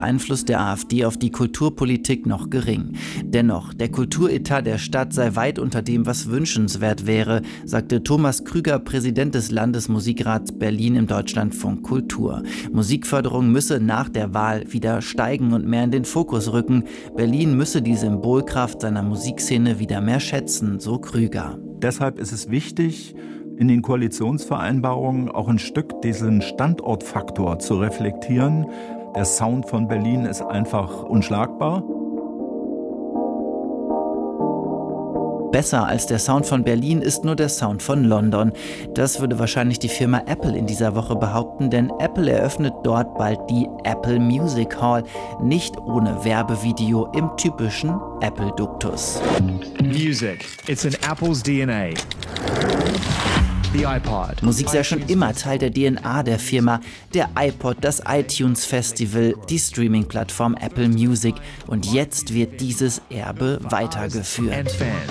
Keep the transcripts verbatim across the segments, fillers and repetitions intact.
Einfluss der AfD auf die Kulturpolitik noch gering. Dennoch, der Kulturetat der Stadt sei weit unter dem, was wünschenswert wäre, sagte Thomas Krüger, Präsident des Landesmusikrats Berlin im Deutschlandfunk Kultur. Musikförderung müsse nach der Wahl wieder steigen und mehr in den Fokus rücken. Berlin müsse die Symbolkraft seiner Musikszene wieder mehr schätzen, so Krüger. Deshalb ist es wichtig, in den Koalitionsvereinbarungen auch ein Stück diesen Standortfaktor zu reflektieren. Der Sound von Berlin ist einfach unschlagbar. Besser als der Sound von Berlin ist nur der Sound von London. Das würde wahrscheinlich die Firma Apple in dieser Woche behaupten, denn Apple eröffnet dort bald die Apple Music Hall, nicht ohne Werbevideo im typischen Apple-Duktus. Music, it's in Apple's D N A. The iPod. Musik sei schon immer Teil der D N A der Firma. Der iPod, das iTunes Festival, die Streaming-Plattform Apple Music. Und jetzt wird dieses Erbe weitergeführt.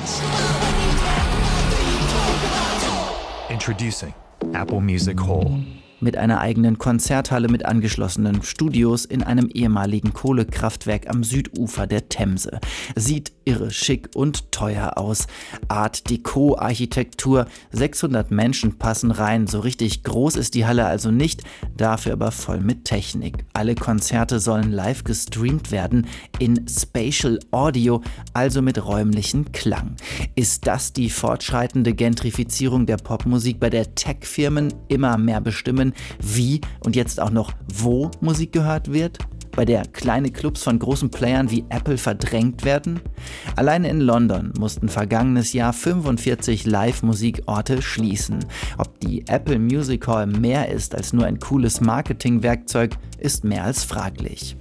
Introducing Apple Music Hall. Mit einer eigenen Konzerthalle mit angeschlossenen Studios in einem ehemaligen Kohlekraftwerk am Südufer der Themse. Sieht irre schick und teuer aus. Art Deco Architektur, sechshundert Menschen passen rein. So richtig groß ist die Halle also nicht, dafür aber voll mit Technik. Alle Konzerte sollen live gestreamt werden in Spatial Audio, also mit räumlichem Klang. Ist das die fortschreitende Gentrifizierung der Popmusik, bei der Tech-Firmen immer mehr bestimmen, wie und jetzt auch noch wo Musik gehört wird? Bei der kleine Clubs von großen Playern wie Apple verdrängt werden? Alleine in London mussten vergangenes Jahr fünfundvierzig Live-Musikorte schließen. Ob die Apple Music Hall mehr ist als nur ein cooles Marketingwerkzeug, ist mehr als fraglich.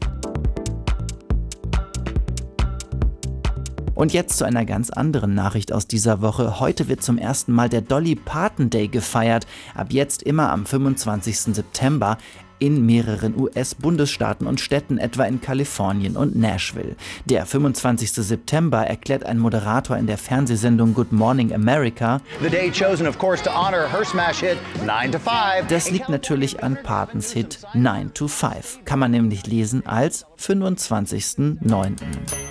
Und jetzt zu einer ganz anderen Nachricht aus dieser Woche. Heute wird zum ersten Mal der Dolly Parton Day gefeiert. Ab jetzt immer am fünfundzwanzigsten September in mehreren U S-Bundesstaaten und Städten, etwa in Kalifornien und Nashville. Der fünfundzwanzigsten September erklärt ein Moderator in der Fernsehsendung Good Morning America, The day chosen, of course, to honor her smash hit nine to five. Das liegt natürlich an Partons Hit nine to five. Kann man nämlich lesen als fünfundzwanzigsten neunten